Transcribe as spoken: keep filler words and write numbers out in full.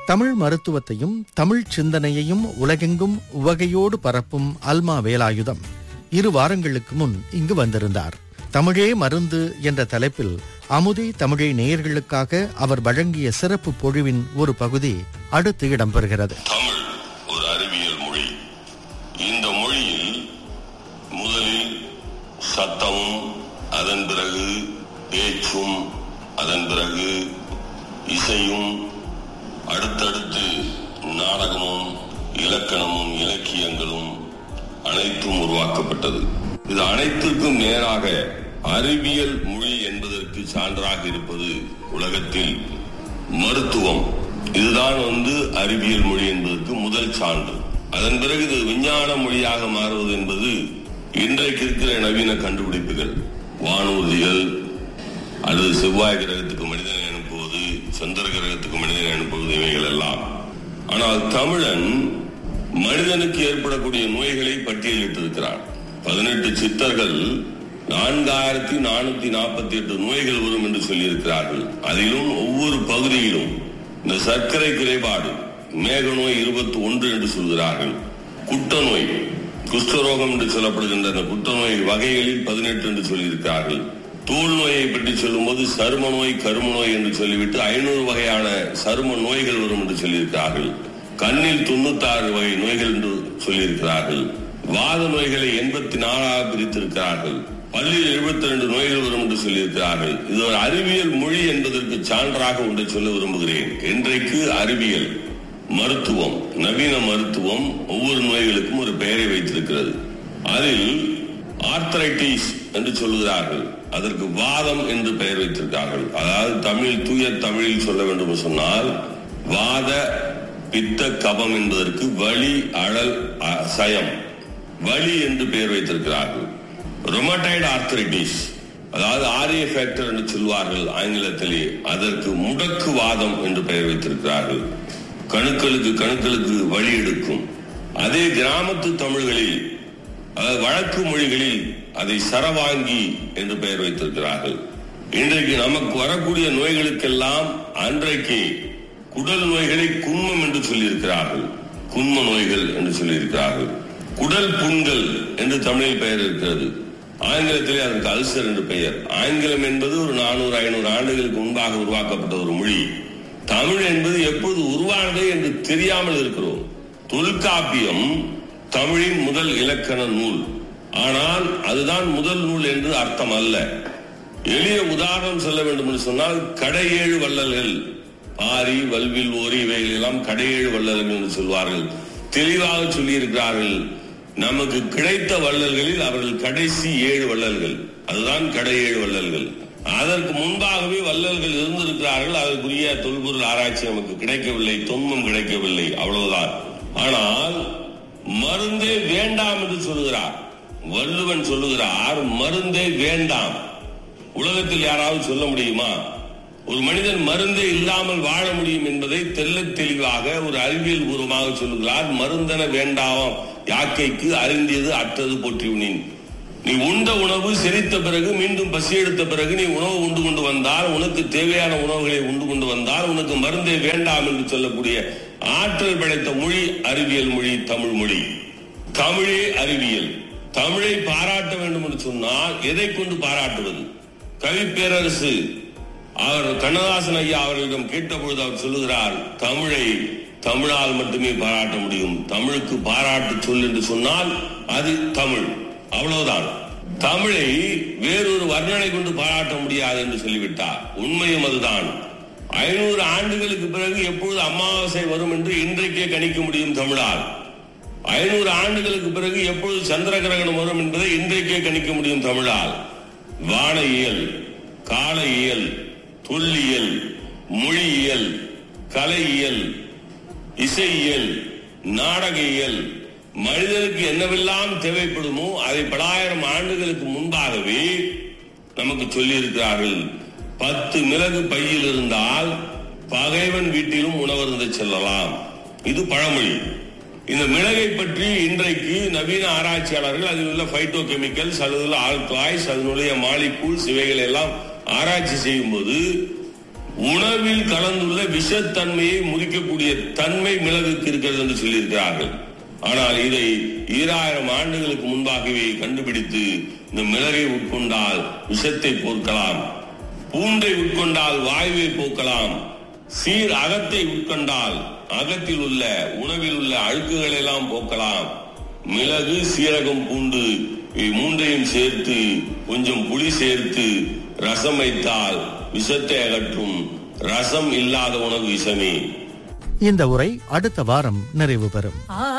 தமிழ் மருத்துவத்தையும் தமிழ் சிந்தனையையும் உலகெங்கும் உவகையோடு பரப்பும் அல்மா வேலாயுதம் இரு வாரங்களுக்கு முன் இங்கு வந்திருந்தார். தமிழே மருந்து என்ற தலைப்பில் அமுதே தமிழை நேயர்களுக்காக அவர் வழங்கிய சிறப்பு பொழிவின் ஒரு பகுதி அடுத்து இடம்பெறுகிறது. தமிழ் ஒரு அறிவியல் மொழி. இந்த மொழியில் முதலில் சத்தமும், அதன் பிறகு பேச்சும், அதன் பிறகு இசையும், அடுத்தடுத்து நாடகமும், இலக்கணமும், இலக்கியங்களும் அனைத்தும் உருவாக்கப்பட்டது. இது அனைத்திற்கும் நேராக அறிவியல் மொழி என்பதற்கு சான்றாக இருப்பது உலகத்தில் மருத்துவம். இதுதான் வந்து அறிவியல் மொழி என்பதற்கு முதல் சான்று. அதன் பிறகு இது விஞ்ஞான மொழியாக மாறுவது என்பது இன்றைக்கு இருக்கிற நவீன கண்டுபிடிப்புகள், வானூர்திகள் அல்லது செவ்வாய் கிரகத்துக்கு மனிதனை அனுப்புவது, சந்திர கிரகத்துக்கு மனிதனை அனுப்புவது, இவைகள் எல்லாம். ஆனால் தமிழன் மனிதனுக்கு ஏற்படக்கூடிய நோய்களை பட்டியலிட்டிருக்கிறார். பதினெட்டு சித்தர்கள் நான்காயிரத்தி நானூத்தி நாற்பத்தி எட்டு நோய்கள் வரும் என்று சொல்லியிருக்கிறார்கள். அதிலும் ஒவ்வொரு பகுதியிலும் இந்த சர்க்கரை குறைபாடு, மேக நோய் இருபத்தி ஒன்று என்று சொல்கிறார்கள். குட்ட நோய், குஷ்டரோகம் என்று சொல்லப்படுகின்ற அந்த குட்ட நோய் வகைகளில் பதினெட்டு என்று சொல்லியிருக்கிறார்கள். தோல் நோயை பற்றி சொல்லும் போது சரும நோய், கரும நோய் என்று சொல்லிவிட்டு ஐநூறு வகையான சரும நோய்கள் வரும் என்று சொல்லியிருக்கிறார்கள். கண்ணில் தொண்ணூத்தி ஆறு வகை நோய்கள் என்று சொல்லியிருக்கிறார்கள். வாத நோய்களை எண்பத்தி நாலாக பிரித்திருக்கிறார்கள். பள்ளியில் எழுபத்தி ரெண்டு நோய்கள் வரும் என்று சொல்லியிருக்கிறார்கள். இது ஒரு அறிவியல் மொழி என்பதற்கு சான்றாக ஒன்றை சொல்ல விரும்புகிறேன். இன்றைக்கு அறிவியல் மருத்துவம், நவீன மருத்துவம் ஒவ்வொரு நோய்களுக்கும் ஒரு பெயரை வைத்திருக்கிறது. அதில் ஆர்த்தரைட்டிஸ் என்று சொல்லுகிறார்கள், அதற்கு வாதம் என்று பெயர் வைத்திருக்கிறார்கள். அதாவது தமிழ், தூய தமிழில் சொல்ல வேண்டும் சொன்னால் வாத பித்த கபம் என்பதற்கு வலி, அழல், சயம், வலி என்று பெயர் வைத்திருக்கிறார்கள். ரொமட்டாய்டு ஆர்த்தரைட்டிஸ், அதாவது ஆரிய ஃபேக்டர் என்று சொல்வார்கள் ஆங்கிலத்திலே, அதற்கு முடக்குவாதம் என்று பெயர் வைத்திருக்கிறார்கள். கணுக்களுக்கு கணுக்களுக்கு வலி எடுக்கும். அதே கிராமத்து தமிழ்களில், அதாவது வழக்கு மொழிகளில் அதை சரவாங்கி என்று பெயர் வைத்திருக்கிறார்கள். இன்றைக்கு நமக்கு வரக்கூடிய நோய்களுக்கெல்லாம் அன்றைக்கு குடல் நோய்களை குன்மம் என்று சொல்லியிருக்கிறார்கள், குன்ம நோய்கள் என்று சொல்லியிருக்கிறார்கள். குடல் புண்கள் என்று தமிழில் பெயர் இருக்கிறது. ஆங்கிலத்திலே அதற்கு அல்சர் என்று பெயர். ஆங்கிலம் என்பது ஒரு நானூறு ஐநூறு ஆண்டுகளுக்கு முன்பாக உருவாக்கப்பட்ட ஒரு மொழி. தமிழ் என்பது எப்போது உருவானது என்று தெரியாமல் இருக்கிறோம். தொல்காப்பியம் தமிழின் முதல் இலக்கண நூல். ஆனால் அதுதான் முதல் நூல் என்று அர்த்தம் அல்ல. எளிய உதாரணம் சொல்ல வேண்டும் என்று சொன்னால், கடையேழு வள்ளல்கள், பாரி, வல்வில், ஓரி, இவைகள் எல்லாம் கடையேழு வள்ளல்கள் என்று சொல்வார்கள். தெளிவாக சொல்லியிருக்கிறார்கள், நமக்கு கிடைத்த வள்ளல்களில் அவர்கள் கடைசி ஏழு வள்ளல்கள், அதுதான் கடையேழு வள்ளல்கள். அதற்கு முன்பாகவே வள்ளல்கள் இருந்திருக்கிறார்கள். அதற்குரிய தொல்பொருள் ஆராய்ச்சி நமக்கு கிடைக்கவில்லை, தொன்மம் கிடைக்கவில்லை, அவ்வளவுதான். ஆனால் மருந்தே வேண்டாம் என்று சொல்லுகிறார் வள்ளுவன். சொல்லுகிறார் மருந்தே வேண்டாம். உலகத்தில் யாராவது சொல்ல முடியுமா? ஒரு மனிதன் மருந்தே இல்லாமல் வாழ முடியும் என்பதை தெல்ல தெளிவாக ஒரு அறிவியல் பூர்வமாக சொல்லுகிறார். மருந்தென வேண்டாம் யாக்கைக்கு, அறிந்தியது அற்றது போற்றியுனின். நீ உண்ட உணவு செரித்த பிறகு, மீண்டும் பசி எடுத்த பிறகு நீ உணவு உண்டு கொண்டு வந்தால், உனக்கு தேவையான உணவுகளை உண்டு கொண்டு வந்தால் உனக்கு மருந்தே வேண்டாம் என்று சொல்லக்கூடிய ஆற்றல் படைத்த மொழி அறிவியல் மொழி தமிழ் மொழி. தமிழே அறிவியல். தமிழை பாராட்ட வேண்டும் என்று சொன்னால் எதை கொண்டு பாராட்டுவது? கவி பேரரசு அவர் கண்ணதாசன் ஐயா அவர்களிடம் கேட்டபொழுது அவர் சொல்லுகிறார், தமிழை தமிழால் மட்டுமே பாராட்ட முடியும். தமிழுக்கு பாராட்டு சொல் என்று சொன்னால் அது தமிழ், அவ்வளவுதான். தமிழை வேறொரு வர்ணனை கொண்டு பாராட்ட முடியாது என்று சொல்லிவிட்டார். உண்மையும் அதுதான். ஐநூறு ஆண்டுகளுக்கு பிறகு எப்பொழுது அமாவாசை வரும் என்று இன்றைக்கே கணிக்க முடியும் தமிழால். ஐநூறு ஆண்டுகளுக்கு பிறகு எப்பொழுது சந்திர கிரகணம் வரும் என்பதை இன்றைக்கே கணிக்க முடியும் தமிழால். வானியல், காலயியல், தொல்லியல், மொழியியல், கலையியல், இசையியல், நாடகியல், மனிதனுக்கு என்னவெல்லாம் தேவைப்படுமோ அதை பலாயிரம் ஆண்டுகளுக்கு முன்பாகவே நமக்கு சொல்லி இருக்கிறார்கள். பத்து மிளகு பையில் இருந்தால் பகைவன் வீட்டிலும் உணவருந்த செல்லலாம். இது பழமொழி. இந்த மிளகை பற்றி இன்றைக்கு நவீன ஆராய்ச்சியாளர்கள் அதில் உள்ள பைட்டோ கெமிக்கல்ஸ், அதில் ஆல்கலாய்ஸ், அதனுடைய மாலிகூல்ஸ், இவைகள் எல்லாம் ஆராய்ச்சி செய்யும் போது உணவில் கலந்துள்ள விஷத்தன்மையை முறிக்கக்கூடிய தன்மை மிளகுக்கு இருக்கிறது என்று சொல்லியிருக்கிறார்கள். ஆனால் இதை ஈராயிரம் ஆண்டுகளுக்கு முன்பாகவே கண்டுபிடித்து இந்த மிளகை உட்கொண்டால் விஷத்தை போக்கலாம், பூண்டை உட்கொண்டால் வாயுவை போக்கலாம், சீர் அகத்தை உட்கொண்டால் அகத்தில் உள்ள உணவில் உள்ள அழுக்குகள் எல்லாம் போக்கலாம். மிளகு, சீரகம், பூண்டு மூன்றையும் சேர்த்து கொஞ்சம் புளி சேர்த்து ரசம் வைத்தால் விஷத்தை அகற்றும். ரசம் இல்லாத உணவு விஷமே. இந்த உரை அடுத்த வாரம் நிறைவு பெறும்.